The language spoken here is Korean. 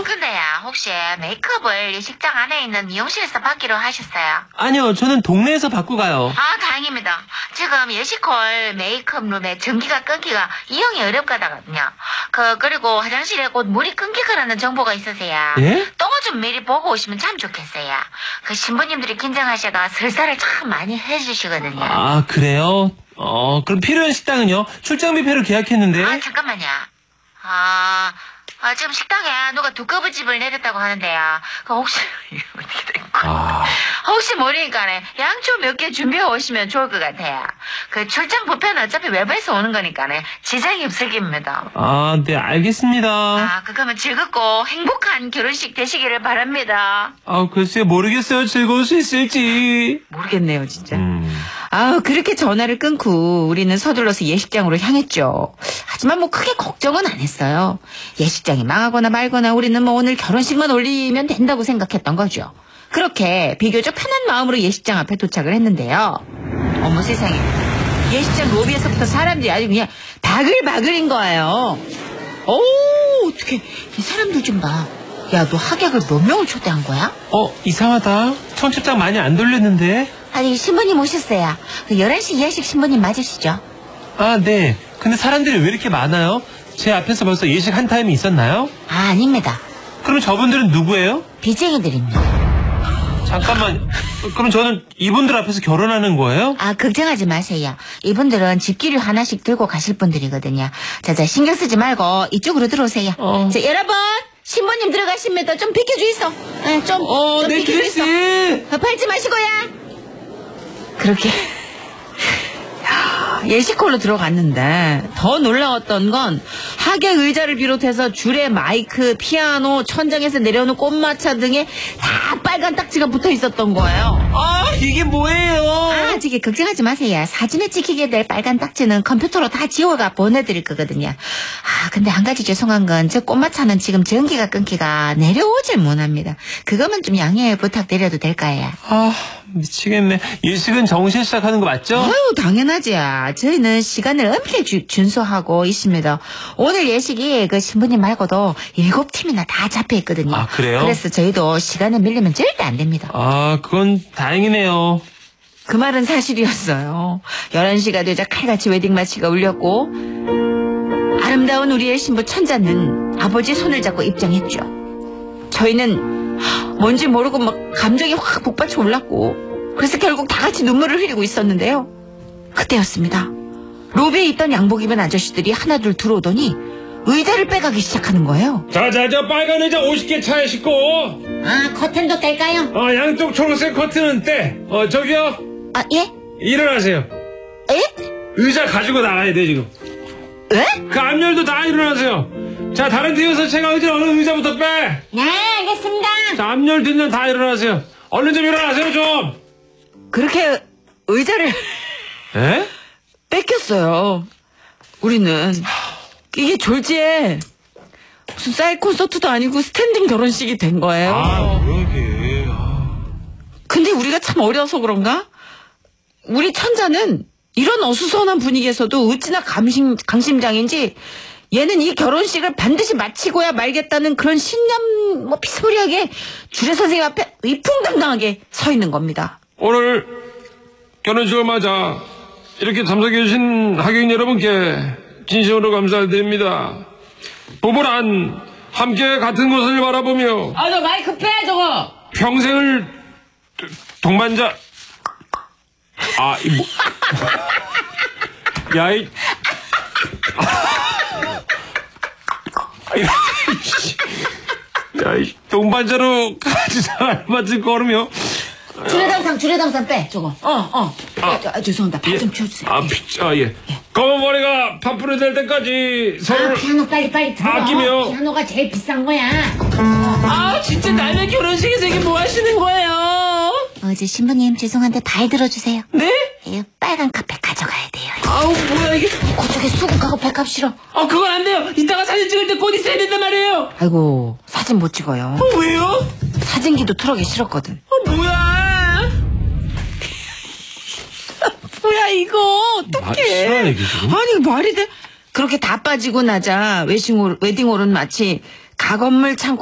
근데야, 혹시 메이크업을 예식장 안에 있는 미용실에서 받기로 하셨어요? 아니요, 저는 동네에서 받고 가요. 아, 다행입니다. 지금 예식홀 메이크업 룸에 전기가 끊기가 이용이 어렵거든요. 그리고 화장실에 곧 물이 끊길 거라는 정보가 있으세요. 예? 똥을 좀 미리 보고 오시면 참 좋겠어요. 신부님들이 긴장하셔가 설사를 참 많이 해주시거든요. 아, 그래요? 그럼 필요한 식당은요? 출장 뷔페로 계약했는데. 아, 잠깐만요. 지금 식당에 누가 두꺼비집을 내렸다고 하는데요. 혹시 이게 어떻게 된 거야? 혹시 모르니까네 양초 몇 개 준비해 오시면 좋을 것 같아요. 출장 뷔페는 어차피 외부에서 오는 거니까네 지장이 없을 겁니다. 아, 네, 알겠습니다. 그러면 즐겁고 행복한 결혼식 되시기를 바랍니다. 글쎄요, 모르겠어요. 즐거울 수 있을지. 모르겠네요, 진짜. 그렇게 전화를 끊고 우리는 서둘러서 예식장으로 향했죠. 하지만 크게 걱정은 안 했어요. 예식장이 망하거나 말거나 우리는 오늘 결혼식만 올리면 된다고 생각했던 거죠. 그렇게 비교적 편한 마음으로 예식장 앞에 도착을 했는데요. 어머 세상에. 예식장 로비에서부터 사람들이 아주 그냥 바글바글인 거예요. 어떡해. 이 사람들 좀 봐. 야, 너 하객을 몇 명을 초대한 거야? 이상하다. 청첩장 많이 안 돌렸는데. 아니, 신부님 오셨어요. 11시 예식 신부님 맞으시죠? 아, 네. 근데 사람들이 왜 이렇게 많아요? 제 앞에서 벌써 예식 한 타임이 있었나요? 아닙니다. 그럼 저분들은 누구예요? 빚쟁이들입니다. 잠깐만. 그럼 저는 이분들 앞에서 결혼하는 거예요? 걱정하지 마세요. 이분들은 집기류 하나씩 들고 가실 분들이거든요. 자, 신경 쓰지 말고 이쪽으로 들어오세요. 자, 여러분, 신부님 들어가십니다. 좀 비켜주이소. 좀 네, 비켜주이소. 드레스. 밟지 마시고요. 그렇게 예식홀로 들어갔는데 더 놀라웠던 건 하객 의자를 비롯해서 줄에 마이크, 피아노, 천장에서 내려오는 꽃마차 등에 다 빨간 딱지가 붙어 있었던 거예요. 이게 뭐예요? 저기 걱정하지 마세요. 사진에 찍히게 될 빨간 딱지는 컴퓨터로 다 지워가 보내드릴 거거든요. 근데 한 가지 죄송한 건 저 꽃마차는 지금 전기가 끊기가 내려오질 못합니다. 그거만 좀 양해 부탁드려도 될까요? 미치겠네. 예식은 정시에 시작하는 거 맞죠? 당연하지. 저희는 시간을 엄밀히 준수하고 있습니다. 오늘 예식이 신부님 말고도 7팀이나 다 잡혀 있거든요. 그래요? 그래서 저희도 시간에 밀리면 절대 안 됩니다. 그건 다행이네요. 그 말은 사실이었어요. 11시가 되자 칼같이 웨딩마치가 울렸고 아름다운 우리의 신부 천자는 아버지 손을 잡고 입장했죠. 저희는 뭔지 모르고 감정이 확 북받쳐 올랐고 그래서 결국 다 같이 눈물을 흘리고 있었는데요. 그때였습니다. 로비에 있던 양복 입은 아저씨들이 하나둘 들어오더니 의자를 빼가기 시작하는 거예요. 자, 빨간 의자 50개 차에 싣고. 커튼도 뗄까요? 양쪽 초록색 커튼은 떼. 저기요. 예? 일어나세요. 예? 의자 가지고 나가야 돼, 지금. 에? 그 앞열도 다 일어나세요. 자, 다른 팀에서 제가 어느 의자부터 빼. 네, 알겠습니다. 자, 앞열, 뒷열 다 일어나세요. 얼른 좀 일어나세요, 좀. 그렇게 의자를 에? 뺏겼어요. 우리는 이게 졸지에 무슨 사이드 콘서트도 아니고 스탠딩 결혼식이 된 거예요. 뭐야 이게. 근데 우리가 참 어려서 그런가? 우리 천자는 이런 어수선한 분위기에서도 어찌나 강심장인지 얘는 이 결혼식을 반드시 마치고야 말겠다는 그런 신념 비스무리하게 주례 선생님 앞에 위풍당당하게 서 있는 겁니다. 오늘 결혼식을 맞아 이렇게 참석해 주신 하객 여러분께 진심으로 감사드립니다. 부부란 함께 같은 곳을 바라보며 너 마이크 빼 저거. 평생을 동반자 동반자로 같이 생활 맞을 걸으며 주례당상 빼, 저거. 죄송합니다. 밥 좀 치워주세요. 예. 검은 머리가 파풀이 될 때까지 서로 피아노 빨리 들어. 아끼며. 피아노가 제일 비싼 거야. 진짜 남의 결혼식에서 이게 뭐 하시는 거예요? 어제 신부님 죄송한데 발 들어주세요. 네? 빨간 카페 가져가야 돼요. 뭐야 이게. 그쪽에 수국하고 백합 실어. 그건 안 돼요. 이따가 사진 찍을 때 꽃 있어야 된단 말이에요. 아이고, 사진 못 찍어요. 왜요? 사진기도 트럭에 실었거든. 뭐야? 뭐야 이거 어떡해. 실화야, 이게 지금? 아니 말이 돼. 그렇게 다 빠지고 나자 웨딩홀은 마치 가건물 창고